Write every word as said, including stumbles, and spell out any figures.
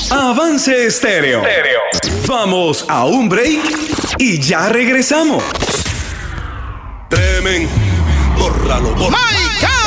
Avance Estéreo. Vamos a un break y ya regresamos. Tremen, bórralo, bórralo.